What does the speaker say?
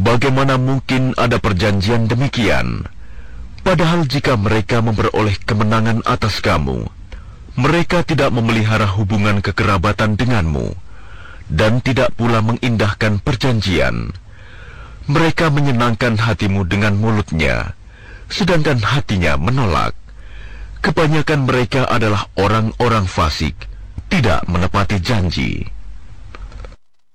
Bagaimana mungkin ada perjanjian demikian? Padahal jika mereka memperoleh kemenangan atas kamu, mereka tidak memelihara hubungan kekerabatan denganmu, dan tidak pula mengindahkan perjanjian. Mereka menyenangkan hatimu dengan mulutnya, sedangkan hatinya menolak. Kebanyakan mereka adalah orang-orang fasik, tidak menepati janji.